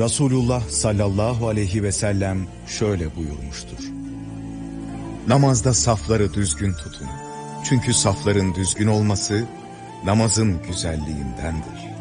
Resulullah sallallahu aleyhi ve sellem şöyle buyurmuştur: Namazda safları düzgün tutun. Çünkü safların düzgün olması namazın güzelliğindendir.